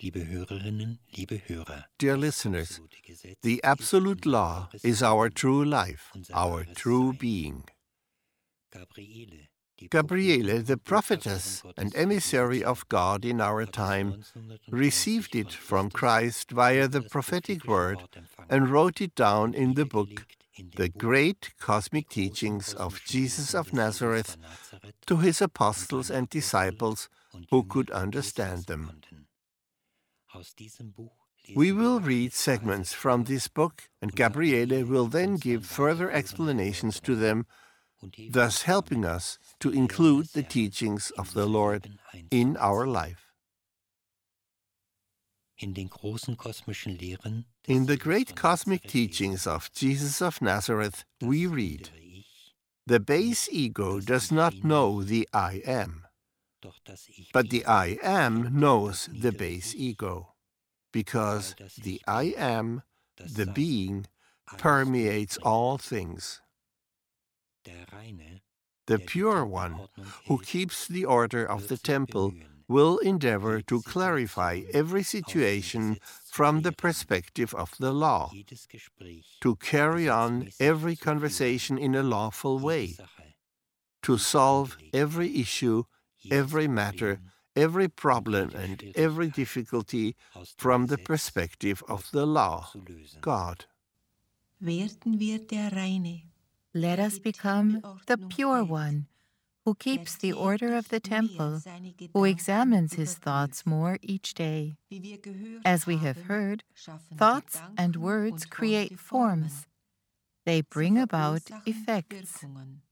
Dear listeners, the absolute law is our true life, our true being. Gabriele, the prophetess and emissary of God in our time, received it from Christ via the prophetic word and wrote it down in the book, The Great Cosmic Teachings of Jesus of Nazareth, to his apostles and disciples who could understand them. We will read segments from this book, and Gabriele will then give further explanations to them, thus helping us to include the teachings of the Lord in our life. In the great cosmic teachings of Jesus of Nazareth, we read, "The base ego does not know the I am, but the I am knows the base ego, because the I am, the being, permeates all things. The pure one, who keeps the order of the temple, will endeavor to clarify every situation from the perspective of the law, to carry on every conversation in a lawful way, to solve every issue, every matter, every problem and every difficulty from the perspective of the law, God. Let us become the pure one, who keeps the order of the temple, who examines his thoughts more each day. As we have heard, thoughts and words create forms. They bring about effects.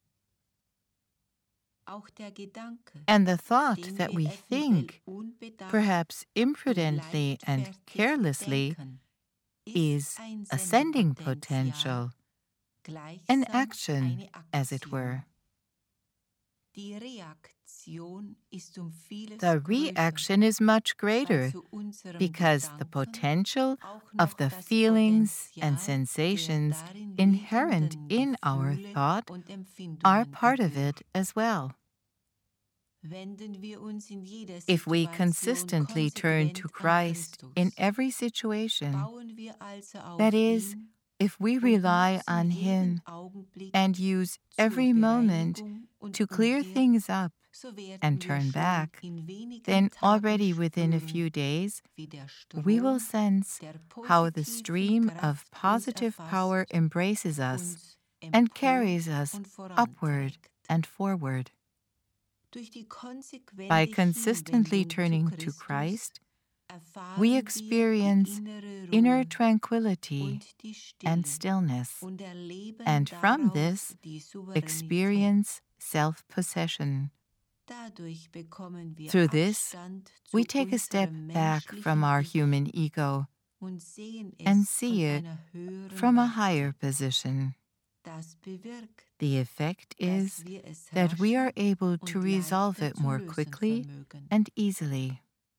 And the thought that we think, perhaps imprudently and carelessly, is a sending potential, an action, as it were. The reaction is much greater because the potential of the feelings and sensations inherent in our thought are part of it as well. If we consistently turn to Christ in every situation, that is, if we rely on Him and use every moment to clear things up and turn back, then already within a few days, we will sense how the stream of positive power embraces us and carries us upward and forward. By consistently turning to Christ, we experience inner tranquility and stillness, and from this experience self-possession. Through this, we take a step back from our human ego and see it from a higher position. The effect is that we are able to resolve it more quickly and easily.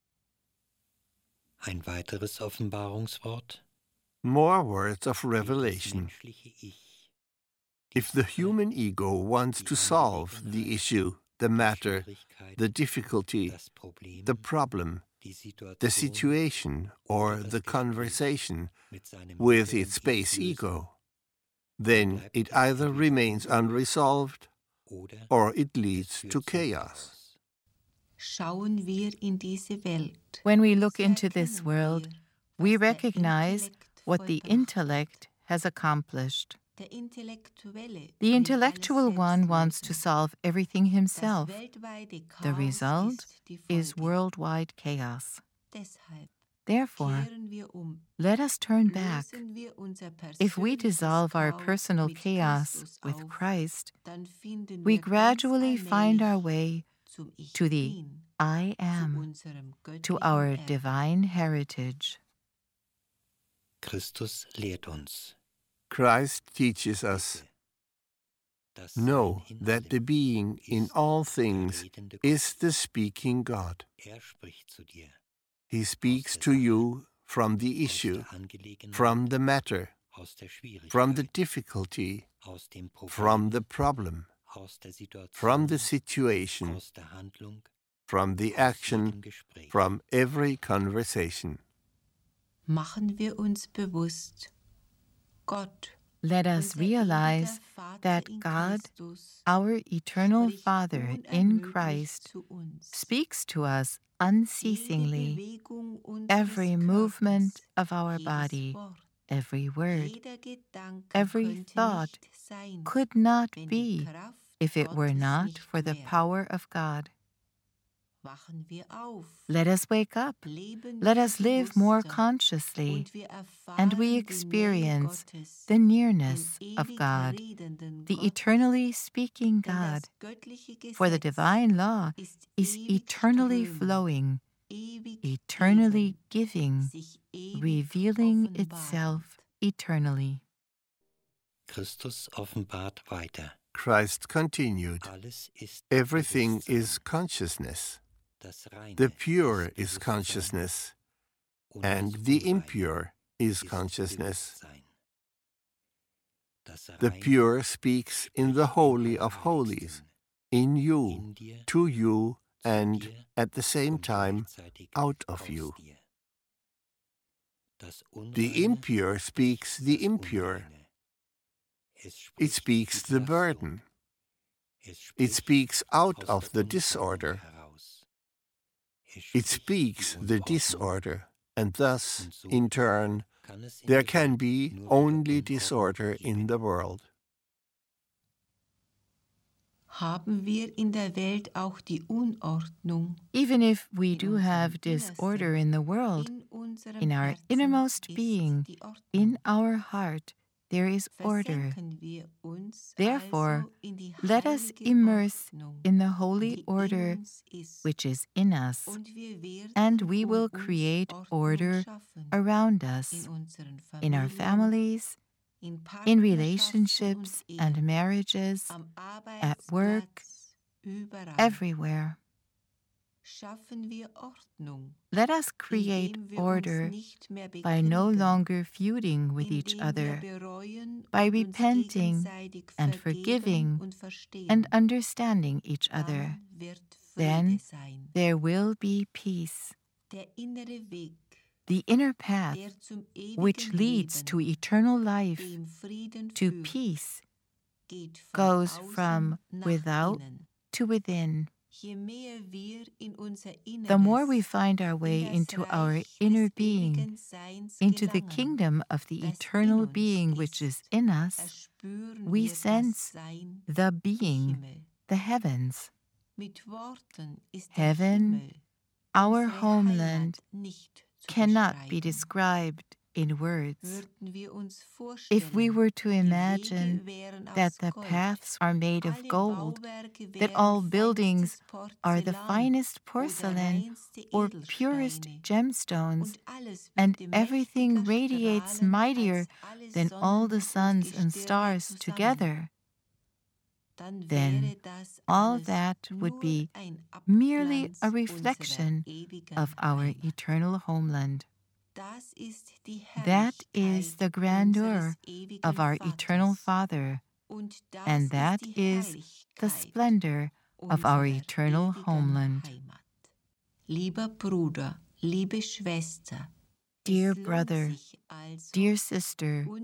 Ein weiteres Offenbarungswort. More words of revelation. If the human ego wants to solve the issue, the matter, the difficulty, the problem, the situation, or the conversation with its base ego, then it either remains unresolved or it leads to chaos. When we look into this world, we recognize what the intellect has accomplished. The intellectual one wants to solve everything himself. The result is worldwide chaos. Therefore, let us turn back. If we dissolve our personal chaos with Christ, we gradually find our way to the I am, to our divine heritage. Christus lehrt uns. Christ teaches us, know that the being in all things is the speaking God. He speaks to you from the issue, from the matter, from the difficulty, from the problem, from the situation, from the action, from every conversation. Machen wir uns bewusst, Gott, let us realize that God, our eternal Father in Christ, speaks to us unceasingly. Every movement of our body, every word, every thought could not be if it were not for the power of God. Let us wake up. Let us live more consciously, and we experience the nearness of God, the eternally speaking God. For the divine law is eternally flowing, eternally giving, revealing itself eternally. Christus offenbart weiter. Christ continued, everything is consciousness. The pure is consciousness, and the impure is consciousness. The pure speaks in the Holy of Holies, in you, to you, and at the same time out of you. The impure speaks the impure. It speaks the burden. It speaks out of the disorder. It speaks the disorder, and thus, in turn, there can be only disorder in the world. Haben wir in der Welt auch die Unordnung? Even if we do have disorder in the world, in our innermost being, in our heart, there is order. Therefore, let us immerse in the holy order which is in us, and we will create order around us, in our families, in relationships and marriages, at work, everywhere. Let us create order by no longer feuding with each other, by repenting and forgiving and understanding each other. Then there will be peace. The inner path, which leads to eternal life, to peace, goes from without to within. The more we find our way into our inner being, into the kingdom of the eternal being which is in us, we sense the being, the heavens. Heaven, our homeland, cannot be described in words. If we were to imagine that the paths are made of gold, that all buildings are the finest porcelain or purest gemstones, and everything radiates mightier than all the suns and stars together, then all that would be merely a reflection of our eternal homeland. That is the grandeur of our eternal Father, and that is the splendor of our eternal homeland. Lieber Bruder, liebe Schwester, Dear brother, dear sister,